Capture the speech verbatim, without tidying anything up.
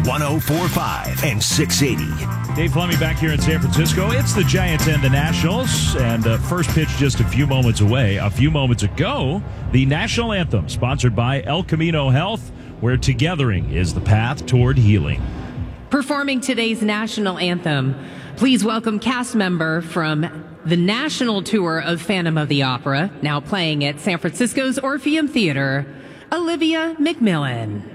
one oh four point five and six eighty. Dave Fleming back here in San Francisco. It's the Giants and the Nationals, and uh, first pitch just a few moments away. A few moments ago, the national anthem, sponsored by El Camino Health, where togethering is the path toward healing. Performing today's national anthem, please welcome cast member from the national tour of Phantom of the Opera, now playing at San Francisco's Orpheum Theater, Olivia McMillan.